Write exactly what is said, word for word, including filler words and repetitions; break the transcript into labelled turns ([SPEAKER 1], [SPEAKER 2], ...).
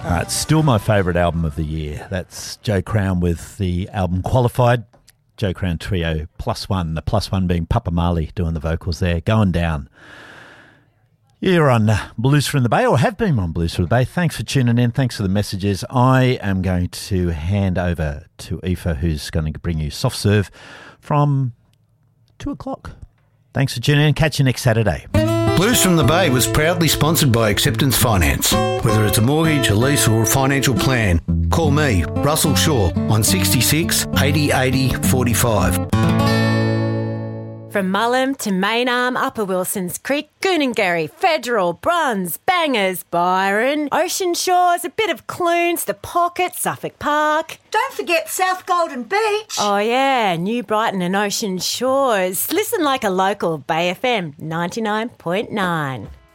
[SPEAKER 1] Uh, it's still my favourite album of the year. That's Joe Crown with the album Qualified. Joe Crown Trio, plus one. The plus one being Papa Marley doing the vocals there. Going down. You're on Blues from the Bay, or have been on Blues from the Bay. Thanks for tuning in. Thanks for the messages. I am going to hand over to Aoife, who's going to bring you Soft Serve from two o'clock. Thanks for tuning in. Catch you next Saturday.
[SPEAKER 2] Blues from the Bay was proudly sponsored by Acceptance Finance. Whether it's a mortgage, a lease or a financial plan, call me, Russell Shaw, on sixty-six eighty eighty forty-five.
[SPEAKER 3] From Mullum to Maynarm, Upper Wilsons Creek, Goonangarry, Federal, Bruns, Bangers, Byron, Ocean Shores, a bit of Clunes, The Pocket, Suffolk Park.
[SPEAKER 4] Don't forget South Golden Beach.
[SPEAKER 3] Oh yeah, New Brighton and Ocean Shores. Listen like a local, Bay F M ninety-nine point nine.